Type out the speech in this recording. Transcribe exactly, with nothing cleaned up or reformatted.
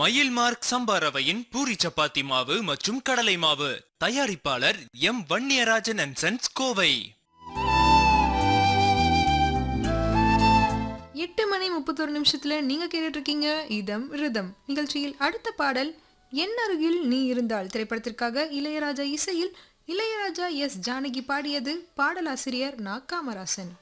மயில் மார்க் சம்பா ரவையின் பூரி சப்பாத்தி மாவு மற்றும் கடலை மாவு. தயாரிப்பாளர் M Vanniyarajan and sons, Kovai. எட்டு மணி முப்பத்தொரு நிமிஷத்துல நீங்க கேட்டுட்டு இருக்கீங்க இதம் ரிதம் நிகழ்ச்சியில். அடுத்த பாடல் என் அருகில் நீ இருந்தால் திரைப்படத்திற்காக இளையராஜா இசையில் இளையராஜா எஸ் ஜானகி பாடியது. பாடலாசிரியர் நா காமராசன்.